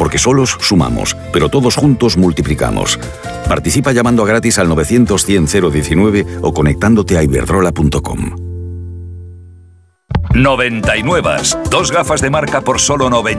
porque solos sumamos, pero todos juntos multiplicamos. Participa llamando gratis al 900-100-019 o conectándote a iberdrola.com. 99. Dos gafas de marca por solo 99.